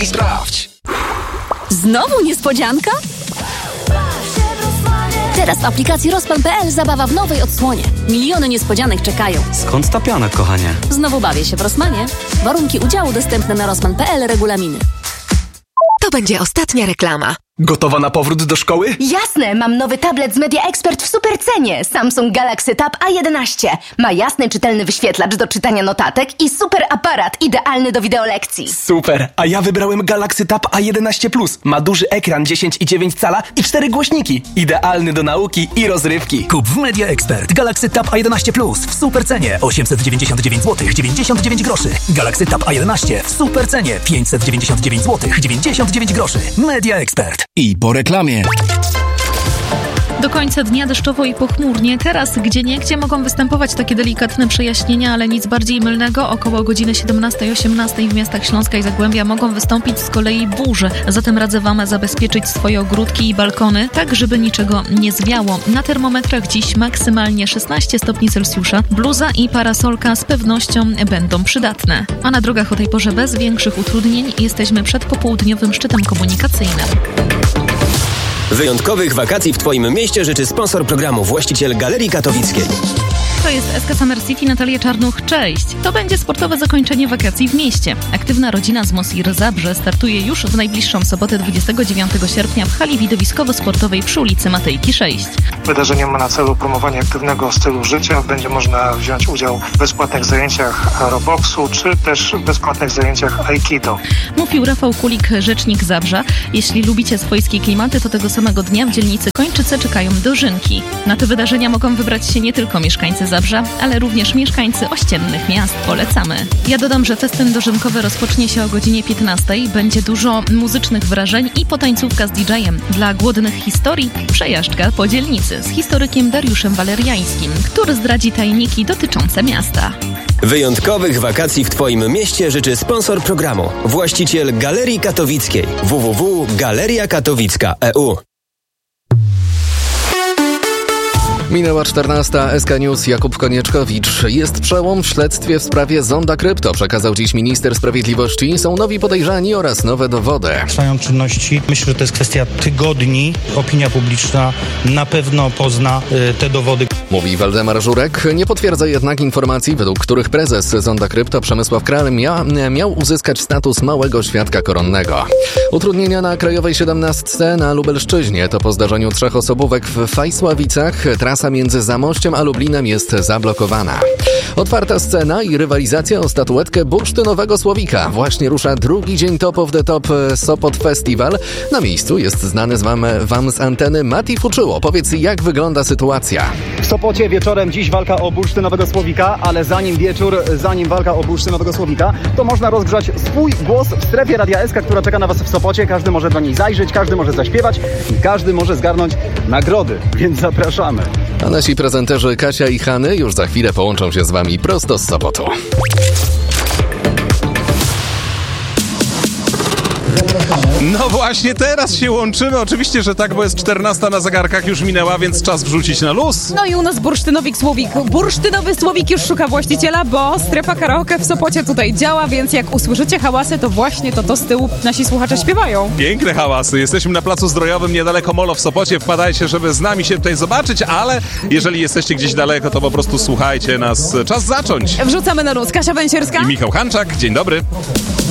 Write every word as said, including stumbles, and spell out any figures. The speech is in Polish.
i sprawdź. Znowu niespodzianka? Teraz w aplikacji Rosman kropka pe el zabawa w nowej odsłonie. Miliony niespodzianek czekają. Skąd ta piana, kochanie? Znowu bawię się w Rosmanie. Warunki udziału dostępne na Rosman kropka pe el, regulaminy. To będzie ostatnia reklama. Gotowa na powrót do szkoły? Jasne, mam nowy tablet z Media Expert w super cenie. Samsung Galaxy Tab A jedenaście. Ma jasny, czytelny wyświetlacz do czytania notatek i super aparat idealny do wideolekcji. Super, a ja wybrałem Galaxy Tab A jedenaście plus. Ma duży ekran dziesięć i dziewięć cala i cztery głośniki. Idealny do nauki i rozrywki. Kup w Media Expert Galaxy Tab A jedenaście plus w super cenie osiemset dziewięćdziesiąt dziewięć złotych dziewięćdziesiąt dziewięć groszy. Galaxy Tab A jedenaście w super cenie pięćset dziewięćdziesiąt dziewięć złotych dziewięćdziesiąt dziewięć groszy. Media Expert. I po reklamie. Do końca dnia deszczowo i pochmurnie. Teraz gdzieniegdzie mogą występować takie delikatne przejaśnienia, ale nic bardziej mylnego. Około godziny siedemnastej osiemnastej w miastach Śląska i Zagłębia mogą wystąpić z kolei burze. Zatem radzę Wam zabezpieczyć swoje ogródki i balkony, tak żeby niczego nie zwiało. Na termometrach dziś maksymalnie szesnaście stopni Celsjusza. Bluza i parasolka z pewnością będą przydatne. A na drogach o tej porze bez większych utrudnień jesteśmy przed popołudniowym szczytem komunikacyjnym. Wyjątkowych wakacji w Twoim mieście życzy sponsor programu, właściciel Galerii Katowickiej. To jest S K Summer City, Natalia Czarnuch, cześć! To będzie sportowe zakończenie wakacji w mieście. Aktywna rodzina z Mosir Zabrze startuje już w najbliższą sobotę dwudziestego dziewiątego sierpnia w hali widowiskowo-sportowej przy ulicy Matejki sześć. Wydarzenie ma na celu promowanie aktywnego stylu życia. Będzie można wziąć udział w bezpłatnych zajęciach aeroboksu, czy też bezpłatnych zajęciach aikido. Mówił Rafał Kulik, rzecznik Zabrza. Jeśli lubicie swojskie klimaty, to tego samego dnia w dzielnicy Kończyce czekają dożynki. Na te wydarzenia mogą wybrać się nie tylko mieszkańcy Zabrza, ale również mieszkańcy ościennych miast. Polecamy. Ja dodam, że festyn dożynkowy rozpocznie się o godzinie piętnastej. Będzie dużo muzycznych wrażeń i potańcówka z didżejem. Dla głodnych historii przejażdżka po dzielnicy z historykiem Dariuszem Waleriańskim, który zdradzi tajniki dotyczące miasta. Wyjątkowych wakacji w Twoim mieście życzy sponsor programu, właściciel Galerii Katowickiej w w w kropka galeria katowicka kropka e u. Minęła czternasta. S K News, Jakub Konieczkowicz. Jest przełom w śledztwie w sprawie Zonda Krypto. Przekazał dziś minister sprawiedliwości. Są nowi podejrzani oraz nowe dowody. Trwają czynności. Myślę, że to jest kwestia tygodni. Opinia publiczna na pewno pozna y, te dowody. Mówi Waldemar Żurek. Nie potwierdza jednak informacji, według których prezes Zonda Krypto Przemysław Kral mia, miał uzyskać status małego świadka koronnego. Utrudnienia na Krajowej siedemnastce na Lubelszczyźnie. To po zdarzeniu trzech osobówek w Fajsławicach. Trasa między Zamościem a Lublinem jest zablokowana. Otwarta scena i rywalizacja o statuetkę bursztynowego słowika. Właśnie rusza drugi dzień Top of the Top Sopot Festival. Na miejscu jest znany z wam, wam z anteny Mati Fuczyło. Powiedz, jak wygląda sytuacja? W Sopocie wieczorem dziś walka o bursztynowego słowika, ale zanim wieczór, zanim walka o bursztynowego słowika, to można rozgrzać swój głos w strefie Radia S K, która czeka na Was w Sopocie. Każdy może do niej zajrzeć, każdy może zaśpiewać i każdy może zgarnąć nagrody, więc zapraszamy. A nasi prezenterzy Kasia i Hany już za chwilę połączą się z Wami prosto z Sopotu. No właśnie, teraz się łączymy. Oczywiście, że tak, bo jest czternasta na zegarkach, już minęła, więc czas wrzucić na luz. No i u nas bursztynowik słowik. Bursztynowy słowik już szuka właściciela, bo strefa karaoke w Sopocie tutaj działa, więc jak usłyszycie hałasy, to właśnie to to z tyłu nasi słuchacze śpiewają. Piękne hałasy. Jesteśmy na Placu Zdrojowym, niedaleko Molo w Sopocie. Wpadajcie, żeby z nami się tutaj zobaczyć, ale jeżeli jesteście gdzieś daleko, to po prostu słuchajcie nas. Czas zacząć. Wrzucamy na luz. Kasia Węsierska i Michał Hanczak. Dzień dobry.